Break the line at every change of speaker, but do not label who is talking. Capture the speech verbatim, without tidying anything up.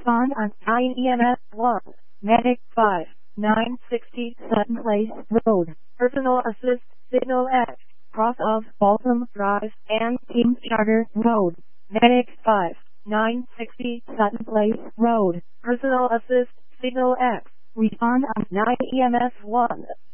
Respond on nine E M S one. Medic five. nine sixty Sutton Place Road. Personal Assist Signal X. Cross of Balsam Drive and Team Charter Road. Medic five. nine sixty Sutton Place Road. Personal Assist Signal X. Respond on nine E M S one.